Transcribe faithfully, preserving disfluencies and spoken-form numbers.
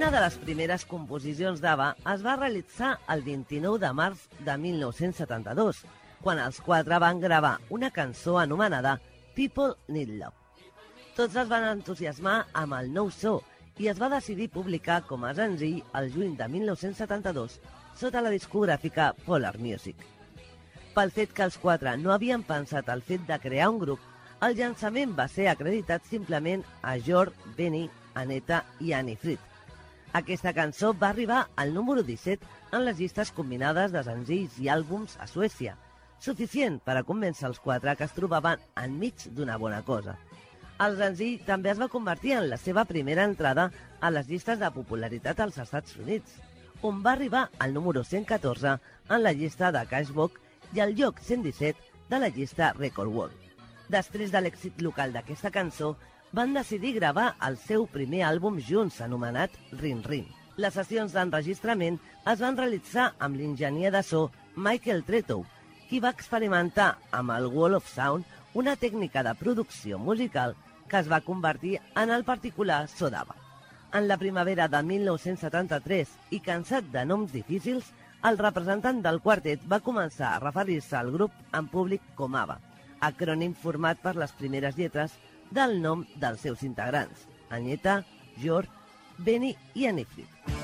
Una de les primeres composicions d'Ava es va realitzar el vint-i-nou de març de mil nou-cents setanta-dos, quan els quatre van gravar una cançó anomenada People Need Love. Tots es van entusiasmar amb el nou so i es va decidir publicar com a senzill el juny de mil nou-cents setanta-dos sota la discogràfica Polar Music. Pel fet que els quatre no havien pensat el fet de crear un grup, el llançament va ser acreditat simplement a George, Benny, Aneta i Annie Fried. Aquesta cançó va arribar al número disset en les llistes combinades de senzills i àlbums a Suècia, suficient per a convèncer els quatre que es trobaven enmig d'una bona cosa. El senzill també es va convertir en la seva primera entrada a les llistes de popularitat als Estats Units, on va arribar al número cent catorze en la llista de Cashbox i al lloc cent disset de la llista Record World. Després de l'èxit local d'aquesta cançó, van decidir gravar el seu primer àlbum junts, anomenat Rin Rin. Les sessions d'enregistrament es van realitzar amb l'enginyer de so Michael Tretow, qui va experimentar amb el Wall of Sound, una tècnica de producció musical que es va convertir en el particular so d'Ava. En la primavera de mil nou-cents setanta-tres, i cansat de noms difícils, el representant del quartet va començar a referir-se al grup en públic com Ava, acrònim format per les primeres lletres del nom dels seus integrants, Aneta, George, Benny i Annie Fried.